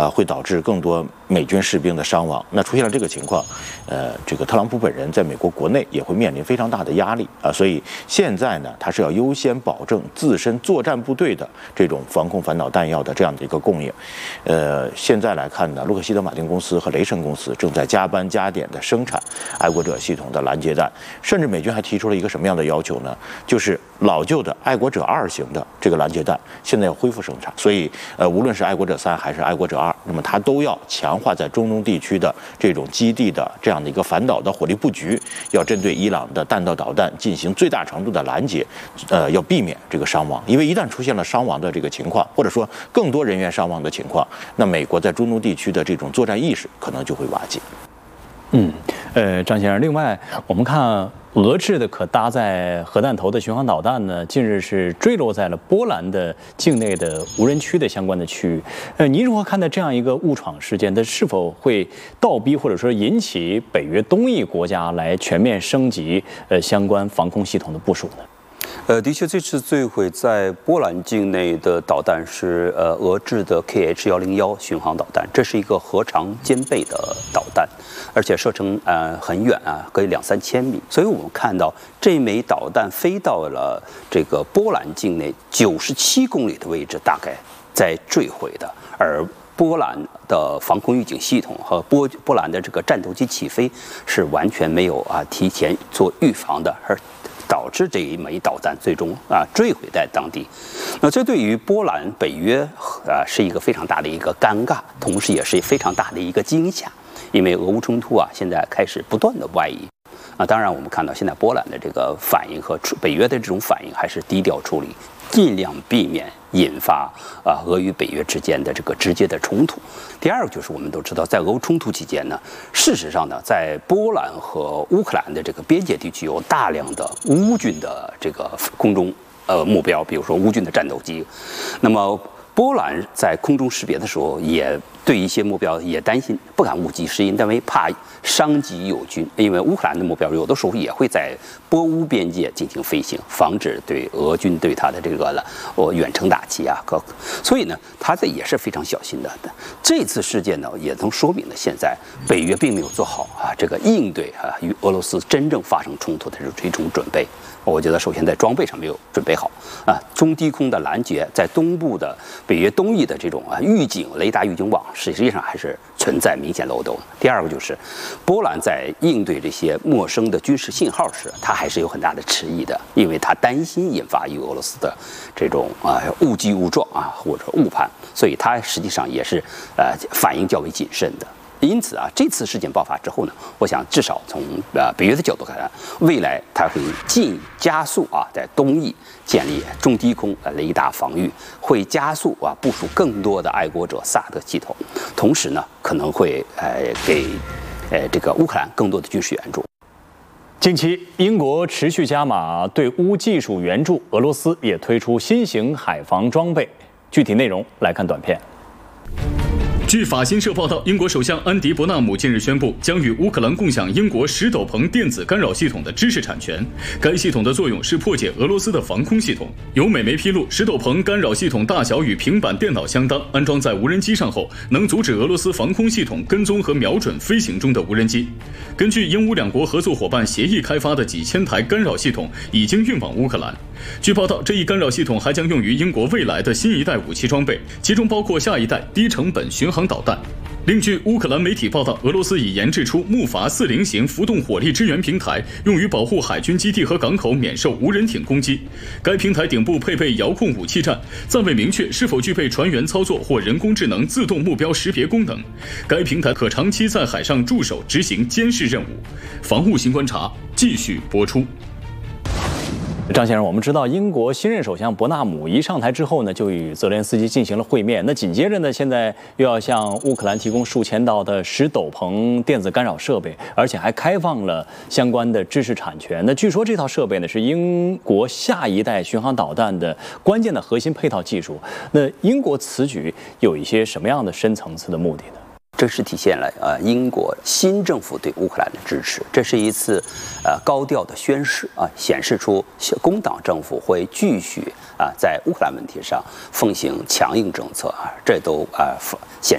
会导致更多美军士兵的伤亡。那出现了这个情况，这个特朗普本人在美国国内也会面临非常大的压力啊。所以现在呢，他是要优先保证自身作战部队的这种防空反导弹药的这样的一个供应。现在来看呢，洛克希德马丁公司和雷神公司正在加班加点的生产爱国者系统的拦截弹，甚至美军还提出了一个什么样的要求呢？就是老旧的爱国者2型的这个拦截弹现在要恢复生产。所以无论是爱国者3还是爱国者2，那么它都要强化在中东地区的这种基地的这样的一个反导的火力布局，要针对伊朗的弹道导弹进行最大程度的拦截，要避免这个伤亡。因为一旦出现了伤亡的这个情况，或者说更多人员伤亡的情况，那美国在中东地区的这种作战意识可能就会瓦解。 张先生，另外我们看俄制的可搭载核弹头的巡航导弹呢，近日是坠落在了波兰的境内的无人区的相关的区域。您如何看待这样一个误闯事件？它是否会倒逼或者说引起北约东翼国家来全面升级相关防空系统的部署呢？ 的确，这次坠毁在波兰境内的导弹是俄制的 KH-101巡航导弹，这是一个核长兼备的导弹，而且射程很远啊，可以2-3千米。所以我们看到这枚导弹飞到了这个波兰境内97公里的位置，大概在坠毁的，而波兰的防空预警系统和波兰的这个战斗机起飞是完全没有提前做预防的，而导致这一枚导弹最终坠毁在当地。那这对于波兰北约是一个非常大的一个尴尬，同时也是非常大的一个惊吓，因为俄乌冲突现在开始不断的外移。当然我们看到现在波兰的这个反应和北约的这种反应还是低调处理，尽量避免引发俄与北约之间的这个直接的冲突。第二个就是我们都知道，在俄乌冲突期间呢，事实上呢，在波兰和乌克兰的这个边界地区有大量的乌军的这个空中目标，比如说乌军的战斗机。那么波兰在空中识别的时候，也对一些目标也担心，不敢误击，是因为怕伤及友军。因为乌克兰的目标有的时候也会在波乌边界进行飞行，防止对俄军对他的这个远程打击所以呢，他这也是非常小心的。这次事件呢，也能说明了现在北约并没有做好这个应对与俄罗斯真正发生冲突的这种准备。我觉得首先在装备上没有准备好中低空的拦截，在东部的北约东翼的这种预警雷达预警网，实际上还是存在明显漏洞。第二个就是波兰在应对这些陌生的军事信号时，它还是有很大的迟疑的，因为它担心引发与俄罗斯的这种误击误撞或者误判，所以它实际上也是反应较为谨慎的。因此这次事件爆发之后呢，我想至少从北约的角度看，未来它会加速在东翼建立中低空雷达防御，会加速部署更多的爱国者萨德系统，同时呢可能会给这个乌克兰更多的军事援助。 近期，英国持续加码对乌技术援助，俄罗斯也推出新型海防装备。具体内容来看短片。 据法新社报道，英国首相安迪·伯纳姆近日宣布，将与乌克兰共享英国石斗篷电子干扰系统的知识产权。该系统的作用是破解俄罗斯的防空系统。有美媒披露，石斗篷干扰系统大小与平板电脑相当，安装在无人机上后，能阻止俄罗斯防空系统跟踪和瞄准飞行中的无人机。根据英乌两国合作伙伴协议开发的几千台干扰系统已经运往乌克兰。据报道，这一干扰系统还将用于英国未来的新一代武器装备，其中包括下一代低成本巡航导弹。另据乌克兰媒体报道，俄罗斯已研制出木筏40型浮动火力支援平台，用于保护海军基地和港口免受无人艇攻击。该平台顶部配备遥控武器站，暂未明确是否具备船员操作或人工智能自动目标识别功能。该平台可长期在海上驻守，执行监视任务。防务新观察继续播出。 张先生，我们知道英国新任首相伯纳姆一上台之后呢，就与泽连斯基进行了会面。那紧接着呢，现在又要向乌克兰提供数千道的石斗篷电子干扰设备，而且还开放了相关的知识产权。那据说这套设备呢是英国下一代巡航导弹的关键的核心配套技术。那英国此举有一些什么样的深层次的目的呢？ 这是体现了英国新政府对乌克兰的支持，这是一次高调的宣示显示出工党政府会继续在乌克兰问题上奉行强硬政策这都显